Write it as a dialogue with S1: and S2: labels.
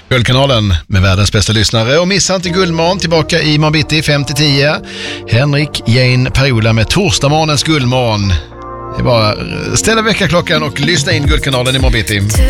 S1: Guldkanalen med världens bästa lyssnare och missa inte Guldmorgon tillbaka i morgon bitti 5-10. Henrik, Jane, Per-Ola med torsdagsmorgonens Guldmorgon. Det är bara ställa väckarklockan och lyssna in Guldkanalen i morgon bitti.